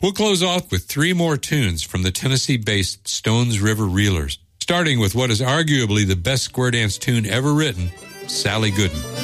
We'll close off with 3 more tunes from the Tennessee-based Stones River Reelers, starting with what is arguably the best square dance tune ever written, Sally Gooden.